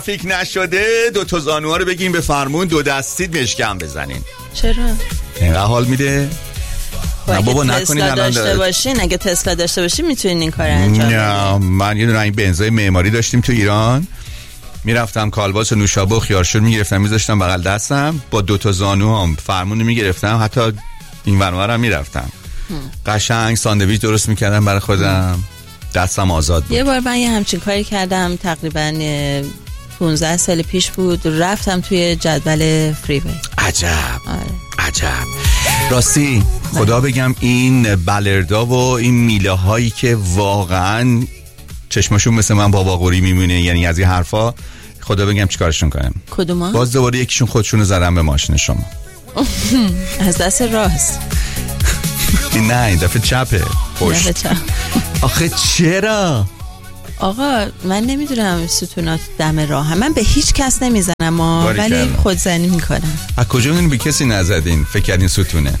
فکر نشده 2 تا زانوها رو بگیم به فرمون 2 دستید مشکم بزنین. چرا؟ اینقدر حال میده؟ نه بابا نکنین. اگه تسلا داشته باشین میتونین این کار انجام بدین. نه من یه دونه این بنزای معماری داشتیم تو ایران، میرفتم کالباس و نوشابه و خیارشور میگرفتم میذاشتم بغل دستم، با 2 تا زانوام فرمون میگرفتم، حتی این ورانور هم میرفتم. قشنگ ساندویچ درست میکردم برای خودم، دستم آزاد بود. یه بار من یه همچین کاری کردم، تقریبا 15 سال پیش بود، رفتم توی جدول فریوی. عجب. عجب. راستی خدا بگم این بلردا و این میله هایی که واقعا چشماشون مثل من بابا قوری میمونه، یعنی از این حرفا، خدا بگم چیکارشون کنم. کدوما؟ باز دوباره یکیشون خودشونو زدن به ماشین شما. از دست راست. نه این دفعه چپه. دفعه چپ. آخه چرا؟ آقا من نمیدونم ستونات دم راه، من به هیچ کس نمیزنم ولی خودزنی میکنم. از کجا میدونی به کسی نزدین؟ فکر کردین ستونه؟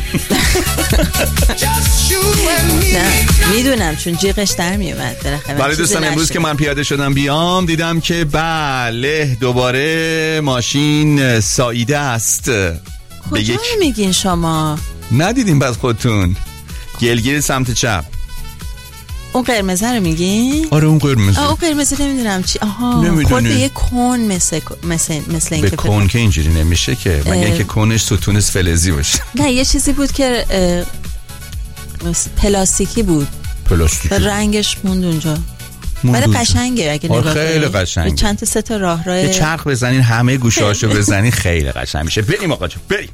نه میدونم چون جیغش در میومد. بله دوستان، امروز که من پیاده شدم بیام دیدم که بله دوباره ماشین ساییده است. کجا میگین شما؟ ندیدین بعد خودتون؟ گلگیر سمت چپ. اون قرمزه رو میگی؟ آره اون قرمزه. اون قرمزه نمیدونم چی. آها خود به یه کون مثل این به که کون که اینجوری نمیشه که، مگه اینکه کونش ستون فلزی باشه. نه یه چیزی بود که پلاستیکی بود. پلاستیکی. رنگش موند اونجا. ولی قشنگه اگه نگاه کنی. خیلی قشنگه. چند تا 3 تا راه یه چرخ بزنین همه گوشه‌هاشو بزنین خیلی قشنگ میشه. بریم آقا جون بریم.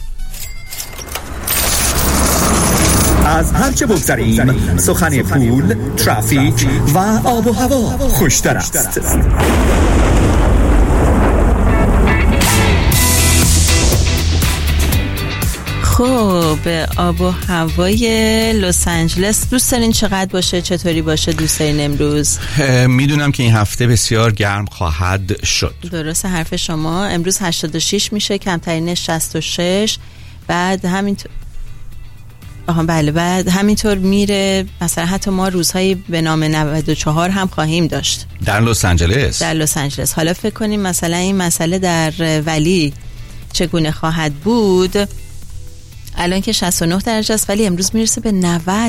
از هرچه بگذریم سخن پول، ترافیک و آب و هوا خوشتر است. خب آب و هوای لس آنجلس دوست دارین چقدر باشه؟ چطوری باشه دوست دارین امروز؟ میدونم که این هفته بسیار گرم خواهد شد. درست حرف شما. امروز 86 میشه، کمترینش 66. بعد همینطور بله بعد همینطور میره، مثلا حتی ما روزهایی به نام 94 هم خواهیم داشت در لس آنجلس. در لس آنجلس. حالا فکر کنیم مثلا این مسئله در ولی چگونه خواهد بود. الان که 69 درجه است ولی امروز میرسه به 90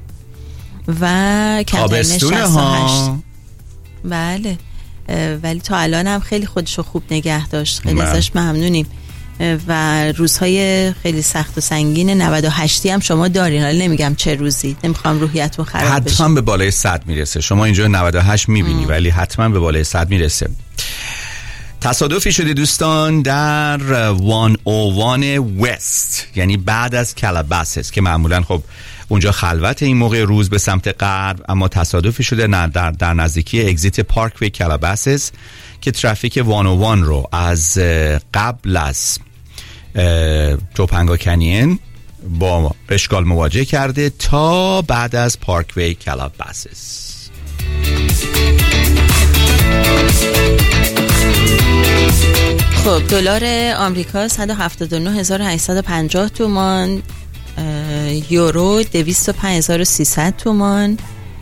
و کمترینش 68. بله ولی تا الان هم خیلی خودشو خوب نگه داشت، خیلی ازش ممنونیم. و روزهای خیلی سخت و سنگین 98 هم شما دارین. حالا نمیگم چه روزی، نمیخوام روحیتون خراب بشه. حتما به بالای 100 میرسه. شما اینجا 98 میبینی ولی حتما به بالای 100 میرسه. تصادفی شده دوستان در 101 وست، یعنی بعد از کلاباسس که معمولا خب اونجا خلوت این موقع روز به سمت غرب، اما تصادفی شده در نزدیکی اگزیت پارکوی کلاباسس که ترافیک 101 رو از قبل از توپنگا کنین با اشکال مواجه کرده تا بعد از پارکوی کلاباسس. خب دلار آمریکا 179,850 تومان، یورو 205,300 تومان،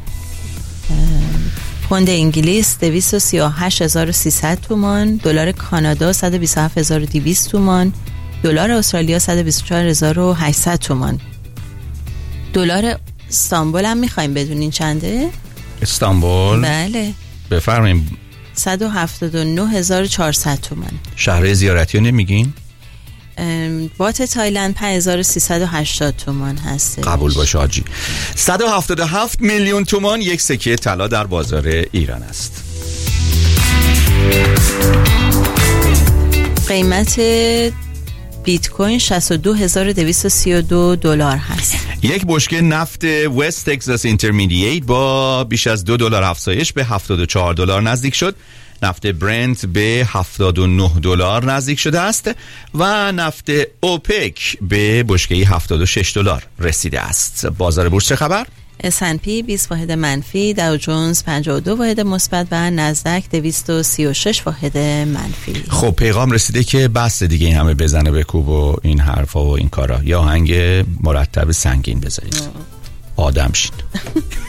پوند انگلیس 238,300 تومان، دلار کانادا 127,200 تومان، دلار استرالیا 124,800 تومان. دلار استانبول هم میخوایم بدونین چنده؟ استانبول؟ بله بفرمایید. 179,400 تومان. شهر زیارتی رو نمیگین؟ بات تایلند 5,380 تومان هست. قبول باشه حاجی. 177 میلیون تومان یک سکه طلا در بازار ایران است. قیمت بیت کوین 62,232 دلار هست. یک بشکه نفت وست تگزاس اینترمدییت با بیش از $2 افزایش به $74 نزدیک شد. نفت برنت به $79 نزدیک شده است و نفت اوپک به بشکه $76 رسیده است. بازار بورس چه خبر؟ S&P 20 واحد منفی، داو جونز 52 واحد مثبت و نزدک 236 واحد منفی. خب پیغام رسیده که بس دیگه این همه بزنه بکوب و این حرفا و این کارا، یا آهنگ مرتب سنگین بذارید آدم شید.